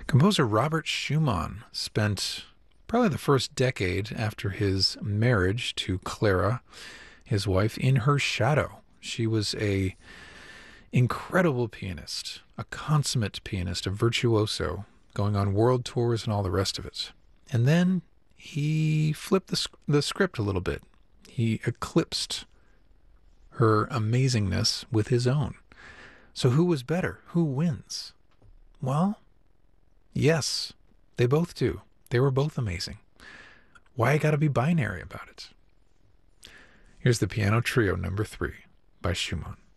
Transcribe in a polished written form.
Composer Robert Schumann spent probably the first decade after his marriage to Clara, his wife, in her shadow. She was a incredible pianist, a consummate pianist, a virtuoso, going on world tours and all the rest of it. And then he flipped the script a little bit. He eclipsed her amazingness with his own. So who was better? Who wins? Well, yes, they both do. They were both amazing. Why I gotta be binary about it? Here's the Piano Trio number 3 by Schumann.